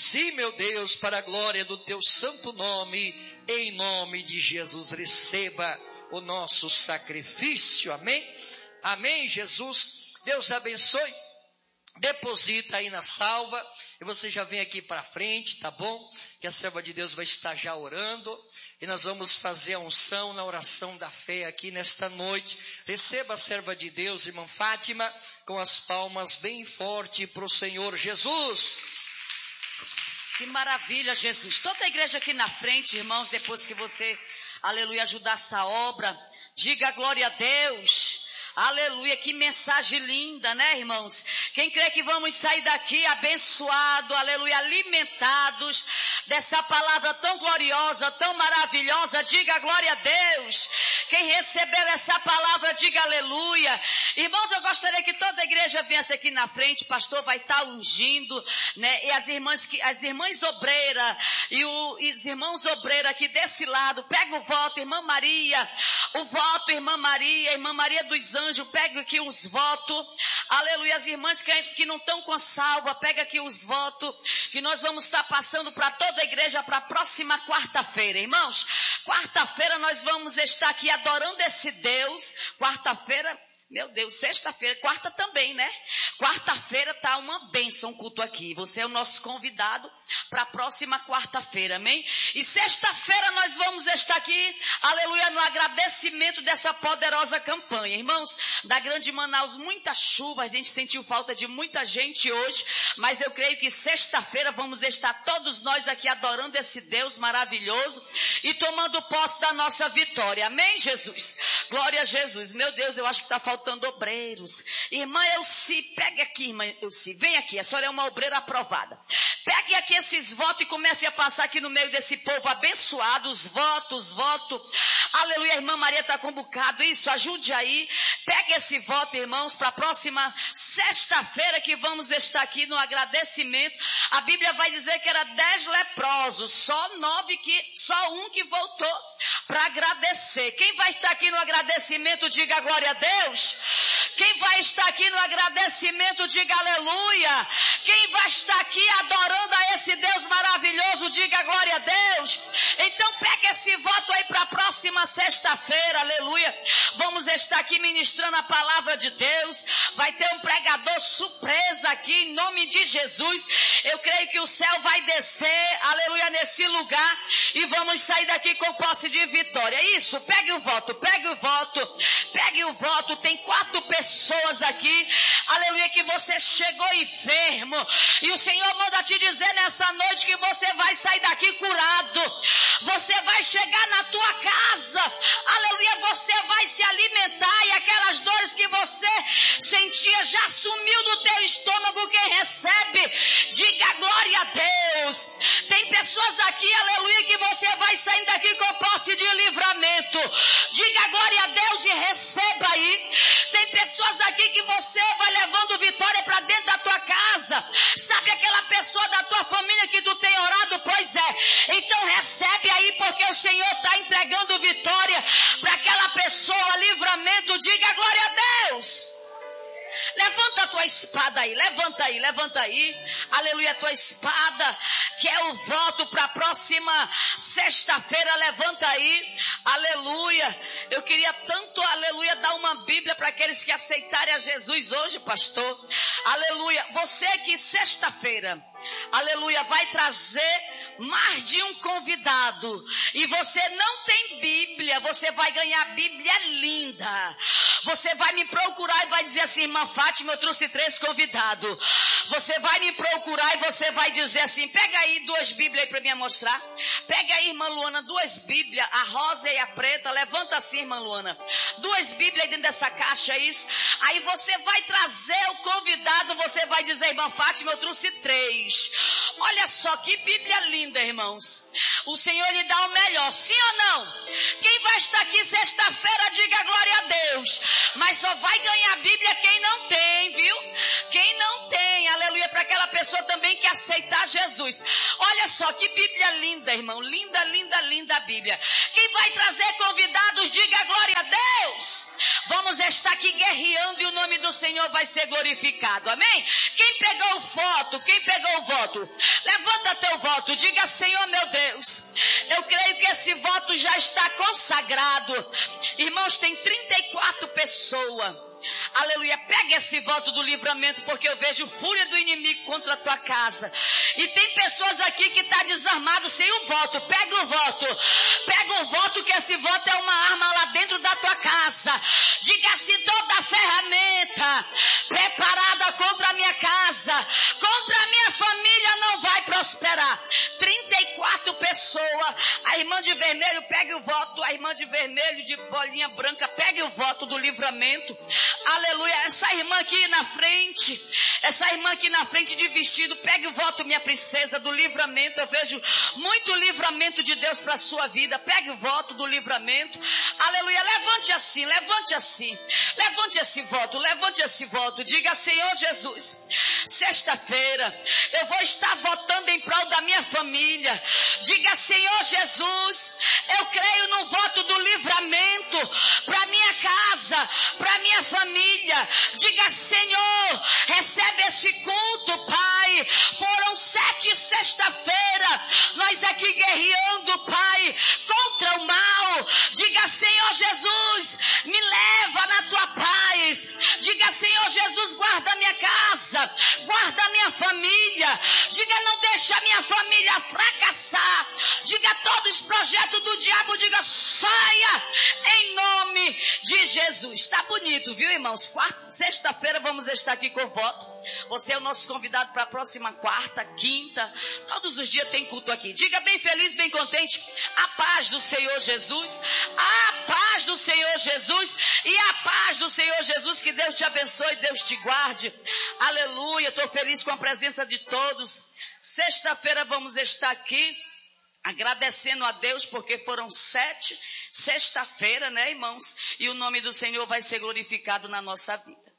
Sim, meu Deus, para a glória do teu santo nome, em nome de Jesus, receba o nosso sacrifício, amém? Amém, Jesus. Deus abençoe. Deposita aí na salva e você já vem aqui para frente, tá bom? Que a serva de Deus vai estar já orando e nós vamos fazer a unção na oração da fé aqui nesta noite. Receba a serva de Deus, irmã Fátima, com as palmas bem forte para o Senhor Jesus. Que maravilha, Jesus. Toda a igreja aqui na frente, irmãos, depois que você, aleluia, ajudar essa obra, diga glória a Deus. Aleluia, que mensagem linda, né, irmãos? Quem crê que vamos sair daqui abençoados, aleluia, alimentados dessa palavra tão gloriosa, tão maravilhosa, diga glória a Deus. Quem recebeu essa palavra, diga aleluia. Irmãos, eu gostaria que toda a igreja viesse aqui na frente, o pastor vai estar ungindo, né? E as irmãs obreiras e os irmãos obreiros aqui desse lado, pega o voto, irmã Maria, o voto, irmã Maria dos Anjos, pega aqui os votos, aleluia. As irmãs que não estão com a salva, pega aqui os votos, que nós vamos estar passando para toda a igreja para a próxima quarta-feira, irmãos. Quarta-feira nós vamos estar aqui adorando esse Deus. Quarta-feira, meu Deus, sexta-feira, quarta também, né? Quarta-feira tá uma bênção o culto aqui. Você é o nosso convidado para a próxima quarta-feira, amém? E sexta-feira nós vamos estar aqui, aleluia, no agradecimento dessa poderosa campanha. Irmãos, da Grande Manaus, muita chuva, a gente sentiu falta de muita gente hoje, mas eu creio que sexta-feira vamos estar todos nós aqui adorando esse Deus maravilhoso e tomando posse da nossa vitória, amém, Jesus? Glória a Jesus. Meu Deus, eu acho que está faltando obreiros. Irmã Elci, pegue aqui, irmã Elci, vem aqui, a senhora é uma obreira aprovada. Pegue aqui esses votos e comece a passar aqui no meio desse povo abençoado, os votos. Aleluia, a irmã Maria está com um bocado, isso, ajude aí. Pegue esse voto, irmãos, para a próxima sexta-feira que vamos estar aqui no agradecimento. A Bíblia vai dizer que era 10 leprosos, só um que voltou para agradecer. Quem vai estar aqui no agradecimento, diga glória a Deus. Quem vai estar aqui no agradecimento, diga aleluia. Quem vai estar aqui adorando a esse Deus maravilhoso, diga glória a Deus. Então pega esse voto aí para a próxima sexta-feira, aleluia. Vamos estar aqui ministrando a palavra de Deus. Vai ter um pregador surpresa aqui em nome de Jesus. Eu creio que o céu vai descer, aleluia, nesse lugar e vamos sair daqui com posse de vitória. Isso, pegue o voto. Tem 4 pessoas aqui, aleluia, que você chegou enfermo e o Senhor manda te dizer nessa noite que você vai sair daqui curado. Você vai chegar na tua casa, aleluia, você vai se alimentar e aquelas dores que você sentia já sumiu do teu estômago. Quem recebe, diga glória a Deus. Tem pessoas aqui, aleluia, que você vai saindo daqui com posse de livramento. Diga glória a Deus e receba aí. Tem pessoas aqui que você vai levando vitória para dentro da tua casa. Sabe aquela pessoa da tua família que tu tem orado? Pois é. Então recebe aí, porque o Senhor está entregando vitória para aquela pessoa, livramento. Diga glória a Deus. Levanta a tua espada aí, levanta aí, aleluia, a tua espada, que é o voto para a próxima sexta-feira, levanta aí, aleluia. Eu queria tanto, aleluia, dar uma Bíblia para aqueles que aceitarem a Jesus hoje, pastor, aleluia. Você que sexta-feira, aleluia, vai trazer mais de um convidado e você não tem Bíblia, você vai ganhar Bíblia linda. Você vai me procurar e vai dizer assim: irmã Fátima, eu trouxe 3 convidados. Você vai me procurar e você vai dizer assim: pega aí 2 Bíblias aí para mim mostrar. Pega aí, irmã Luana, 2 Bíblias, a rosa e a preta. Levanta assim, irmã Luana, 2 Bíblias dentro dessa caixa, isso. Aí você vai trazer o convidado, você vai dizer: irmã Fátima, eu trouxe 3. Olha só que Bíblia linda, irmãos. O Senhor lhe dá o melhor, sim ou não? Quem vai estar aqui sexta-feira, diga glória a Deus. Mas só vai ganhar a Bíblia quem não tem, viu? Quem não tem, aleluia, para aquela pessoa também que aceitar Jesus. Olha só que Bíblia linda, irmão. Linda, linda, linda a Bíblia. Quem vai trazer convidados, diga glória a Deus. Vamos estar aqui guerreando e o nome do Senhor vai ser glorificado. Amém? Quem pegou o voto? Quem pegou o voto? Levanta teu voto. Diga: Senhor meu Deus, eu creio que esse voto já está consagrado. Irmãos, tem 34 pessoas. Aleluia, pega esse voto do livramento, porque eu vejo fúria do inimigo contra a tua casa. E tem pessoas aqui que estão desarmadas sem o voto. Pega o voto, que esse voto é uma arma lá dentro da tua casa. Diga assim: toda ferramenta preparada contra a minha casa, contra a minha família, não vai prosperar. 34 pessoas. A irmã de vermelho, pegue o voto. A irmã de vermelho, de bolinha branca, pegue o voto do livramento. Aleluia. Essa irmã aqui na frente de vestido, pegue o voto, minha princesa, do livramento. Eu vejo muito livramento de Deus para a sua vida. Pegue o voto do livramento. Aleluia. Levante esse voto. Diga: Senhor Jesus, sexta-feira eu vou estar votando em prol da minha família. Diga: Senhor Jesus, eu creio no voto do livramento para minha casa, para minha família. Diga: Senhor, recebe esse culto, Pai. Foram 7 sexta-feira, nós aqui guerreando, Pai, contra o mal. Diga: Senhor Jesus, me leva na tua paz. Diga: Senhor Jesus, guarda a minha casa, guarda a minha família. Diga: não deixa a minha família fracassar. Diga: todos os projetos do diabo, diga: saia em nome de Jesus. Está bonito, viu, irmãos? Sexta-feira vamos estar aqui com voto. Você é o nosso convidado para a próxima quarta, quinta. Todos os dias tem culto aqui. Diga: bem feliz, bem contente. A paz do Senhor Jesus. A paz do Senhor Jesus. E a paz do Senhor Jesus. Que Deus te abençoe, Deus te guarde. Aleluia. Estou feliz com a presença de todos. Sexta-feira vamos estar aqui agradecendo a Deus, porque foram 7 sexta-feira, né, irmãos? E o nome do Senhor vai ser glorificado na nossa vida.